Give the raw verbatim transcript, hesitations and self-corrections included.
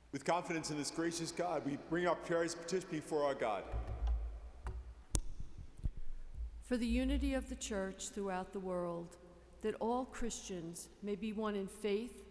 With confidence in this gracious God, we bring our prayers petition before our God. For the unity of the Church throughout the world, that all Christians may be one in faith,